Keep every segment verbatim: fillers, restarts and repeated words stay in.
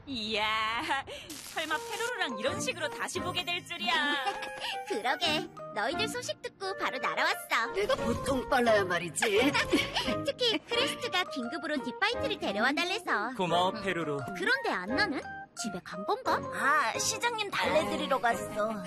이야, 설마 페루루랑 이런 식으로 다시 보게 될 줄이야. 그러게, 너희들 소식 듣고 바로 날아왔어. 내가 보통 빨라야 말이지. 특히 크레스트가 긴급으로 딥바이트를 데려와 달래서. 고마워, 페루루. 그런데 안나는? 집에 간 건가? 아, 시장님 달래드리러 갔어.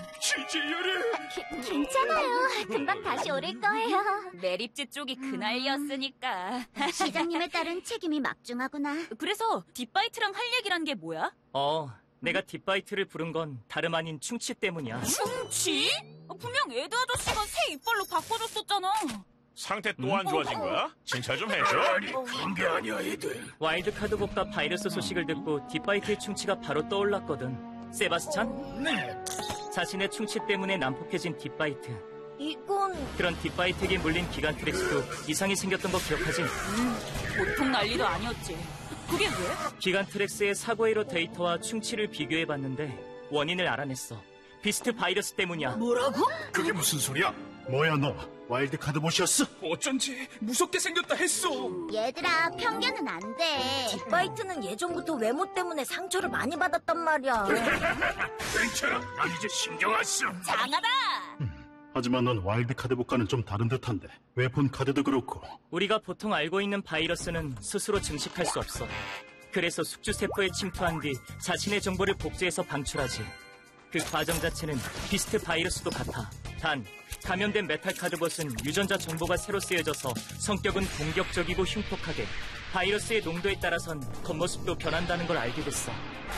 기, 괜찮아요. 금방 다시 오를 거예요. 매립지 쪽이 그날이었으니까. 시장님의 딸은 책임이 막중하구나. 그래서 딥바이트랑 할 얘기란 게 뭐야? 어, 내가 딥바이트를 부른 건 다름 아닌 충치 때문이야. 충치? 분명 에드 아저씨가 새 이빨로 바꿔줬었잖아. 상태 또 안 좋아진 거야? 진찰 좀 해줘. 아니, 그런 게 아니야, 애들. 와일드카드복과 바이러스 소식을 듣고 딥바이트의 충치가 바로 떠올랐거든. 세바스찬? 네. 자신의 충치 때문에 난폭해진 딥바이트. 이건 그런 딥바이트에게 물린 기간트렉스도 이상이 생겼던 거 기억하지? 보통 난리도 아니었지. 그게 왜? 기간트렉스의 사고회로 데이터와 충치를 비교해봤는데 원인을 알아냈어. 비스트 바이러스 때문이야. 뭐라고? 그게 무슨 소리야? 뭐야 너 와일드카드 보셨어? 어쩐지 무섭게 생겼다 했어. 얘들아, 편견은 안 돼. 딥바이트는 예전부터 외모 때문에 상처를 많이 받았단 말이야. 괜찮아, 난 이제 신경 안 써. 장하다! 하지만 넌 와일드카드복과는 좀 다른 듯한데 웨폰 카드도 그렇고. 우리가 보통 알고 있는 바이러스는 스스로 증식할 수 없어. 그래서 숙주세포에 침투한 뒤 자신의 정보를 복제해서 방출하지. 그 과정 자체는 비스트 바이러스도 같아. 단, 감염된 메탈 카드봇은 유전자 정보가 새로 쓰여져서 성격은 공격적이고 흉폭하게, 바이러스의 농도에 따라선 겉모습도 변한다는 걸 알게 됐어.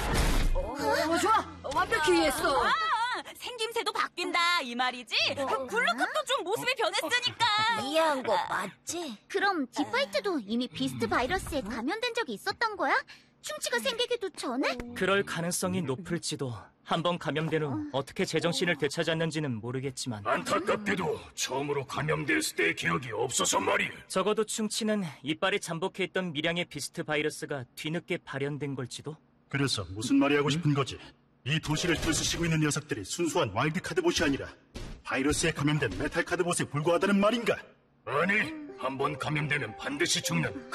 어, 좋아. 완벽히 이해했어. 아, 생김새도 바뀐다 이 말이지? 그 블루컵도 좀 모습이 변했으니까. 이해한 거 맞지? 그럼 딥바이트도 이미 비스트 바이러스에 감염된 적이 있었던 거야? 충치가 생기기도 전에? 그럴 가능성이 높을지도. 한번 감염된 후 어떻게 제정신을 되찾았는지는 모르겠지만 안타깝게도 처음으로 감염됐을 때의 기억이 없어서 말이야. 적어도 충치는 이빨에 잠복해 있던 미량의 비스트 바이러스가 뒤늦게 발현된 걸지도. 그래서 무슨 말이 하고 싶은 거지? 이 도시를 들쑤시고 있는 녀석들이 순수한 와일드카드봇이 아니라 바이러스에 감염된 메탈카드봇에 불과하다는 말인가? 아니, 한번 감염되면 반드시 죽는